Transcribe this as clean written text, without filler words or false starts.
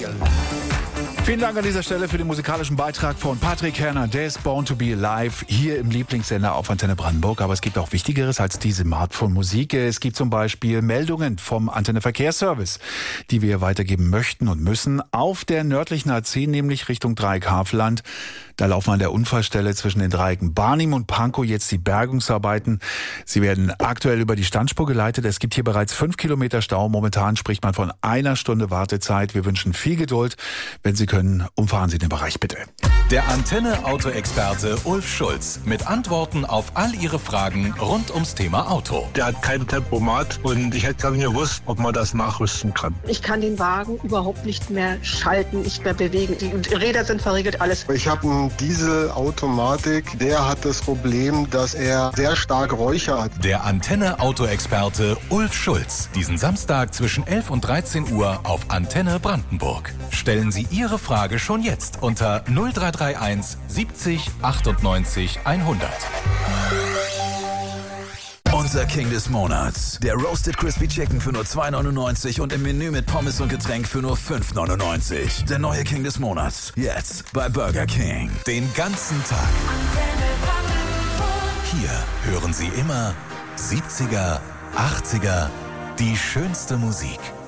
Vielen Dank an dieser Stelle für den musikalischen Beitrag von Patrick Herrner. Der ist Born to be Alive hier im Lieblingssender auf Antenne Brandenburg. Aber es gibt auch Wichtigeres als diese Art von Musik. Es gibt zum Beispiel Meldungen vom Antenne Verkehrsservice, die wir weitergeben möchten und müssen. Auf der nördlichen A10, nämlich Richtung Dreieck Havelland. Da laufen an der Unfallstelle zwischen den Dreiecken Barnim und Pankow jetzt die Bergungsarbeiten. Sie werden aktuell über die Standspur geleitet. Es gibt hier bereits 5 Kilometer Stau. Momentan spricht man von 1 Stunde Wartezeit. Wir wünschen viel Geduld. Wenn Sie können, umfahren Sie den Bereich bitte. Der Antenne-Auto-Experte Ulf Schulz mit Antworten auf all Ihre Fragen rund ums Thema Auto. Der hat kein Tempomat und ich hätte gar nicht gewusst, ob man das nachrüsten kann. Ich kann den Wagen überhaupt nicht mehr schalten, nicht mehr bewegen. Die Räder sind verriegelt, alles. Ich habe einen Dieselautomatik, der hat das Problem, dass er sehr stark räuchert. Der Antenne-Auto-Experte Ulf Schulz. Diesen Samstag zwischen 11 und 13 Uhr auf Antenne Brandenburg. Stellen Sie Ihre Frage schon jetzt unter 0331 70 98 100. Unser King des Monats. Der Roasted Crispy Chicken für nur 2,99 und im Menü mit Pommes und Getränk für nur 5,99. Der neue King des Monats. Jetzt bei Burger King. Den ganzen Tag. Hier hören Sie immer 70er, 80er, die schönste Musik.